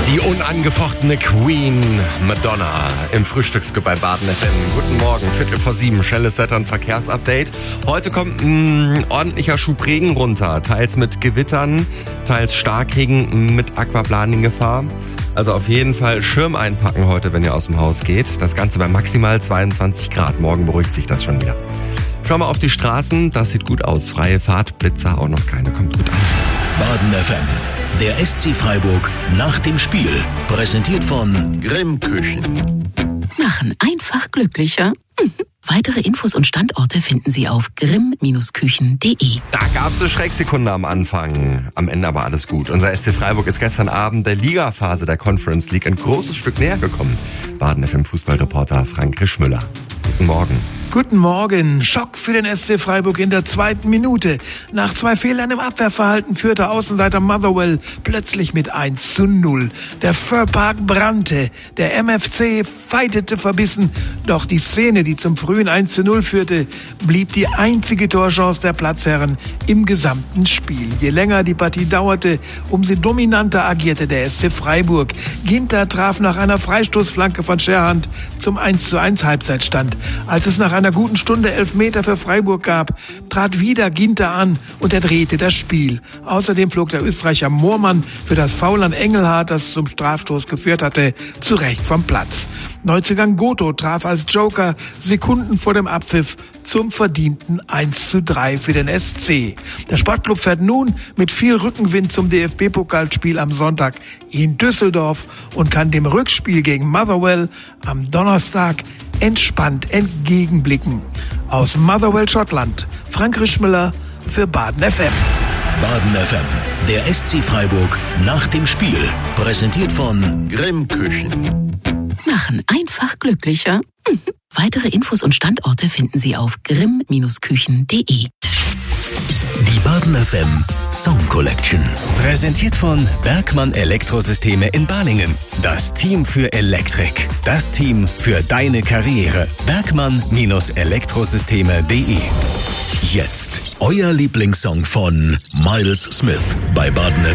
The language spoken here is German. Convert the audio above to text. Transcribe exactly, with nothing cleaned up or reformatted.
Die unangefochtene Queen Madonna im Frühstücksclub bei Baden F M. Guten Morgen, Viertel vor sieben, schnelles Wetter- und Verkehrsupdate. Heute kommt ein ordentlicher Schub Regen runter, teils mit Gewittern, teils Starkregen mit Aquaplaning-Gefahr. Also auf jeden Fall Schirm einpacken heute, wenn ihr aus dem Haus geht. Das Ganze bei maximal zweiundzwanzig Grad. Morgen beruhigt sich das schon wieder. Schau mal auf die Straßen, das sieht gut aus. Freie Fahrt, Blitzer auch noch keine, kommt gut an. Baden F M, der S C Freiburg nach dem Spiel. Präsentiert von Grimm Küchen. Machen einfach glücklicher. Weitere Infos und Standorte finden Sie auf grimm Küchen punkt de. Da gab's eine Schrecksekunde am Anfang. Am Ende aber alles gut. Unser S C Freiburg ist gestern Abend der Ligaphase der Conference League ein großes Stück näher gekommen. Baden F M Fußballreporter Frank Rischmüller. Guten Morgen. Guten Morgen. Schock für den S C Freiburg in der zweiten Minute. Nach zwei Fehlern im Abwehrverhalten führte Außenseiter Motherwell plötzlich mit eins zu null. Der Furpark brannte. Der M F C fightete verbissen. Doch die Szene, die zum frühen eins zu null führte, blieb die einzige Torchance der Platzherren im gesamten Spiel. Je länger die Partie dauerte, umso dominanter agierte der S C Freiburg. Ginter traf nach einer Freistoßflanke von Scherhand zum eins zu eins Halbzeitstand. Als es nach einer guten Stunde Elfmeter für Freiburg gab, trat wieder Ginter an und er drehte das Spiel. Außerdem flog der Österreicher Moormann für das Foul an Engelhardt, das zum Strafstoß geführt hatte, zurecht vom Platz. Neuzugang Goto traf als Joker Sekunden vor dem Abpfiff zum verdienten eins zu drei für den S C. Der Sportclub fährt nun mit viel Rückenwind zum D F B-Pokalspiel am Sonntag in Düsseldorf und kann dem Rückspiel gegen Motherwell am Donnerstag entspannt entgegenblicken. Aus Motherwell, Schottland, Frank Rischmüller für Baden F M. Baden F M, der S C Freiburg nach dem Spiel. Präsentiert von Grimm Küchen. Machen einfach glücklicher. Weitere Infos und Standorte finden Sie auf grimm Küchen punkt de. die Baden F M Song Collection. Präsentiert von Bergmann Elektrosysteme in Balingen. Das Team für Elektrik. Das Team für deine Karriere. Bergmann Elektrosysteme punkt de. Jetzt euer Lieblingssong von Miles Smith bei Baden F M.